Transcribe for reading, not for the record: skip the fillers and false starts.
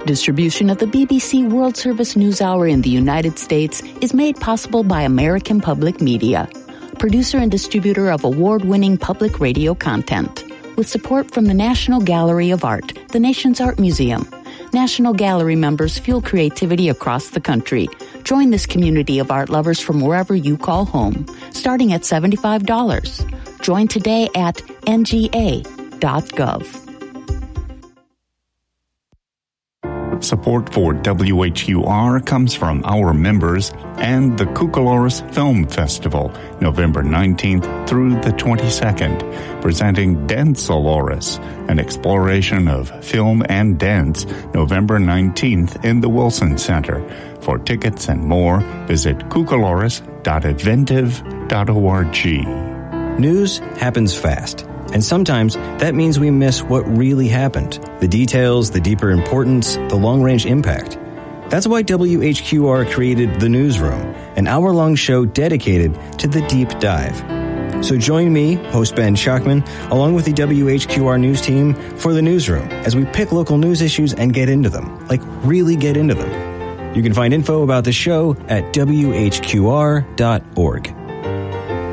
Distribution of the BBC World Service NewsHour in the United States is made possible by American Public Media, producer and distributor of award-winning public radio content, with support from the National Gallery of Art, the nation's art museum. National Gallery members fuel creativity across the country. Join this community of art lovers from wherever you call home, starting at $75. Join today at nga.gov. Support for WHUR comes from our members and the Cucaloris Film Festival, November 19th through the 22nd, presenting Densoloris, an exploration of film and dance, November 19th in the Wilson Center. For tickets and more, visit cucaloris.adventive.org. News happens fast. And sometimes that means we miss what really happened. The details, the deeper importance, the long-range impact. That's why WHQR created The Newsroom, an hour-long show dedicated to the deep dive. So join me, host Ben Schuckman, along with the WHQR news team for The Newsroom as we pick local news issues and get into them. Like, really get into them. You can find info about the show at WHQR.org.